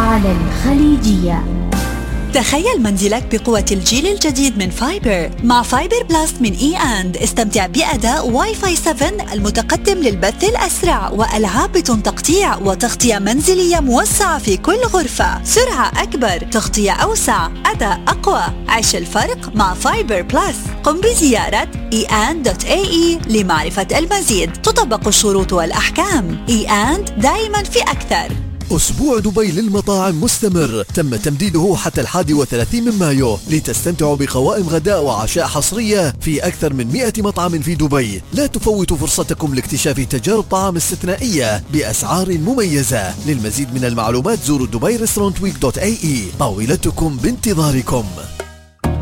على الخليجية. تخيل منزلك بقوة الجيل الجديد من فايبر. مع فايبر بلس من اند استمتع بأداء واي فاي 7 المتقدم للبث الأسرع وألعاب بدون تقطيع وتغطية منزلية موسعة في كل غرفة، سرعة أكبر، تغطية أوسع، أداء أقوى. عيش الفرق مع فايبر بلس. قم بزيارة en.ae لمعرفة المزيد. تطبق الشروط والأحكام. اند دائما في أكثر. أسبوع دبي للمطاعم مستمر، تم تمديده حتى 31 من مايو لتستمتعوا بقوائم غداء وعشاء حصرية في أكثر من 100 مطعم في دبي. لا تفوتوا فرصتكم لاكتشاف تجارب طعام استثنائية بأسعار مميزة. للمزيد من المعلومات زوروا dubai restaurant week.ae. طاولتكم بانتظاركم.